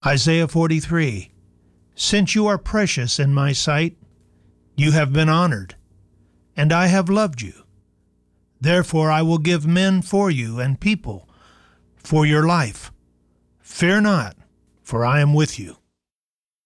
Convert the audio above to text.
Isaiah 43. Since you are precious in my sight, you have been honored, and I have loved you. Therefore I will give men for you and people for your life. Fear not, for I am with you.